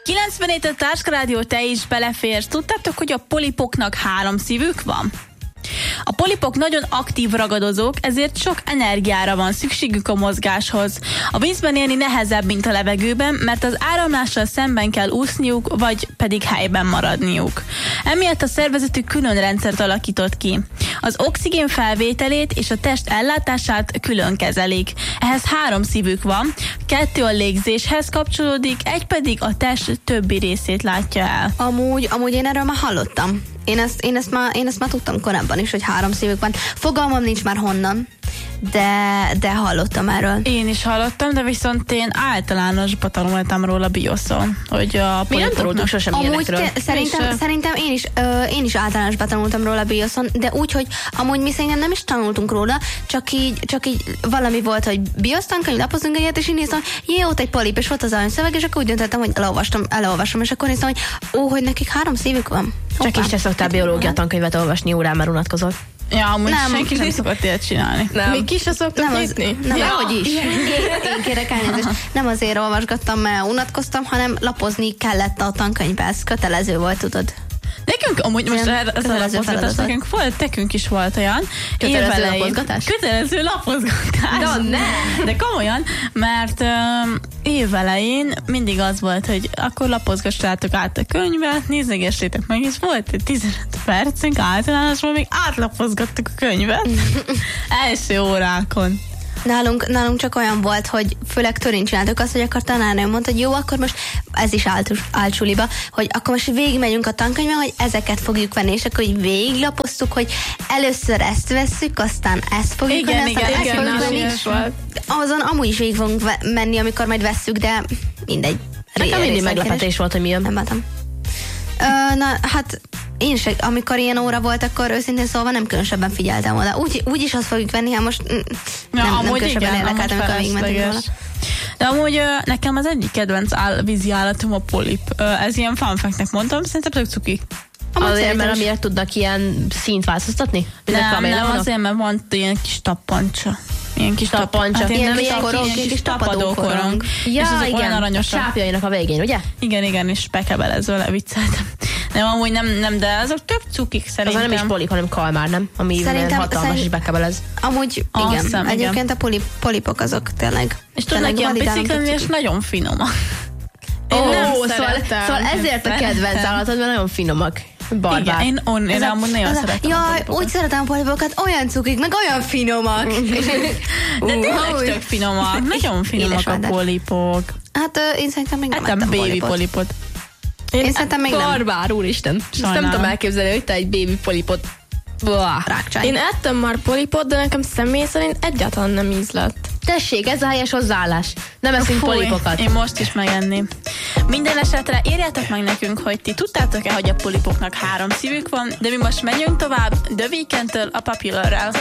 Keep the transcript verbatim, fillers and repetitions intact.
kilencvenhét a Táska Rádió, te is beleférsz. Tudtátok, hogy a polipoknak három szívük van? A polipok nagyon aktív ragadozók, ezért sok energiára van szükségük a mozgáshoz. A vízben élni nehezebb, mint a levegőben, mert az áramlással szemben kell úszniuk, vagy pedig helyben maradniuk. Emiatt a szervezetük külön rendszert alakított ki. Az oxigén felvételét és a test ellátását külön kezelik. Ehhez három szívük van, kettő a légzéshez kapcsolódik, egy pedig a test többi részét látja el. Amúgy, amúgy én erről már hallottam. Én ezt, én, ezt már, én ezt már tudtam korábban is, hogy három szívük van. Fogalmam nincs már honnan, de, de hallottam erről. Én is hallottam, de viszont én általánosban tanultam róla bioszon, hogy a mi nem tanultunk sosem ilyenekről. Te, szerintem, és, szerintem én is, ö, én is általánosban tanultam róla bioszon, de úgy, hogy amúgy mi szerintem nem is tanultunk róla, csak így, csak így valami volt, hogy biosztankönyv, lapozunk egyet, és én néztem, hogy jé, ott egy polip, és volt az aranyszöveg, és akkor úgy döntöttem, hogy elolvastam, elolvasom, és akkor néztem, hogy ó, hogy nekik három szívük van. Hoppá. Csak is te szoktál biológia tankönyvet olvasni órán, mert unatkozol. Ja, amúgy nem, senki nem szokott ilyet csinálni. Nem. Mi ki se szoktuk nem nyitni? Az, nem, ja. hogy is. Én, én kérek elnézést. Nem azért olvasgattam, mert unatkoztam, hanem lapozni kellett a tankönyvbe. Ez kötelező volt, tudod. Nekünk, amúgy most Ilyen ez a lapozgatás, nekünk volt, nekünk is volt olyan. Kötelező lapozgatás? Kötelező lapozgatás. De ne! De komolyan, mert um, évelején mindig az volt, hogy akkor lapozgassátok át a könyvet, nézegessétek meg, és volt egy tizenöt percünk általánosban, még átlapozgattuk a könyvet. Első órákon. Nálunk, nálunk csak olyan volt, hogy főleg törén csináltuk azt, hogy akkor tanárnő mondta, hogy jó, akkor most ez is állt, állt suliba, hogy akkor most végigmegyünk a tankönyvben, hogy ezeket fogjuk venni, és akkor így végiglapoztuk, hogy először ezt vesszük, aztán ezt fogjuk igen, venni, aztán igen, ezt igen, fogjuk venni. Volt. Azon amúgy is végig fogunk menni, amikor majd vesszük, de mindegy. Nekem mindig meglepetés volt, hogy mi jön. Nem bátom. Ö, na, hát én se, amikor ilyen óra volt, akkor őszintén szólva nem különösebben figyeltem oda. Úgy, úgy is azt fogjuk venni, hát most mm, Ja, nem, amúgy nem különösebben igen, érdekelt, amikor végigmentünk volna. De amúgy ö, nekem az egyik kedvenc áll, vízi állatom a polip. Ö, ez ilyen fun fact-nek mondtam, szerintem tök cuki. Azért, mert amiért tudnak ilyen színt változtatni? Nem, nem azért, mert van ilyen kis tappancsa. Ilyen kis tappancsa. Hát Ilyen nem kis korong, ilyen kis kis tapadókorong. tapadókorong. Ja, és azok igen, olyan aranyosak. sápjainak a végén, ugye? Igen, igen, és bekebelezve levicceltem. Nem, amúgy nem, nem, de azok tök cukik szerintem. Az nem is polip, hanem kalmár, nem? Ami Szerintem- hatalmas szerint- is bekebelez. Amúgy Azt igen. hiszem, igen. Egyébként a polip, polipok azok tényleg. És tudnak ilyen picik lenni, és nagyon finomak. Ó, Én nem szóval, szeretem. szóval ezért a kedvenc Szeretem. állatod, mert nagyon finomak. Barbár. Igen, én, on, én amúgy nagyon szeretem a Jaj, polipokat. úgy szeretem a polipokat, olyan cukik, meg olyan finomak. De tényleg tök finomak, nagyon finomak Éles a vándor. polipok. Hát ö, én szerintem még nem Ettem ettem baby polipot. polipot. Én szerintem még nem. Barbár, úristen. Ezt nem Sajnálom. tudom elképzelni, hogy te egy baby polipot. Blah. Rákcsány. Én ettem már polipot, de nekem személy szerint egyáltalán nem ízlett. Tessék, ez a helyes hozzáállás. Nem eszünk Fúj, polipokat. Én most is megenném. Minden esetre írjátok meg nekünk, hogy ti tudtátok-e, hogy a polipoknak három szívük van, de mi most megyünk tovább The Weekndtől a Popularrel.